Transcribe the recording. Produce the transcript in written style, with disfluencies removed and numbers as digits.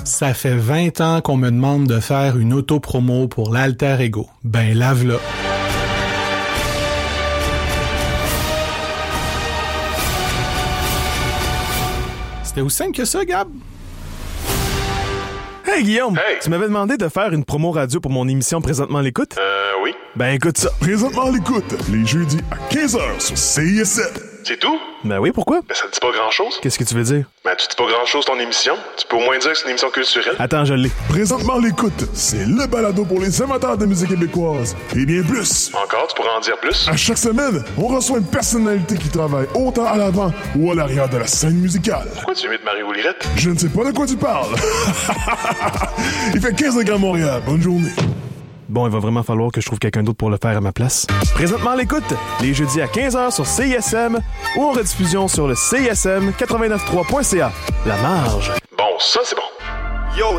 Ça fait 20 ans qu'on me demande de faire une auto-promo pour l'Alter Ego. Ben, lave-la. C'était aussi simple que ça, Gab? Hey Guillaume, Hey. tu m'avais demandé de faire une promo radio pour mon émission Présentement à l'écoute? Oui. Ben écoute ça. Présentement à l'écoute, les jeudis à 15h sur CISM. C'est tout? Ben oui, pourquoi? Ben, ça te dit pas grand-chose? Qu'est-ce que tu veux dire? Ben, tu dis pas grand-chose ton émission. Tu peux au moins dire que c'est une émission culturelle. Attends, je l'ai. Présentement à l'écoute, c'est le balado pour les amateurs de musique québécoise. Et bien plus. Encore, tu pourras en dire plus? À chaque semaine, on reçoit une personnalité qui travaille autant à l'avant ou à l'arrière de la scène musicale. Pourquoi tu imites Marie-Ou Lirette? Je ne sais pas de quoi tu parles. Il fait 15 degrés à Montréal. Bonne journée. Bon, il va vraiment falloir que je trouve quelqu'un d'autre pour le faire à ma place. Présentement à l'écoute, les jeudis à 15h sur CISM ou en rediffusion sur le CISM 893.ca. La marge. Bon, ça, c'est bon.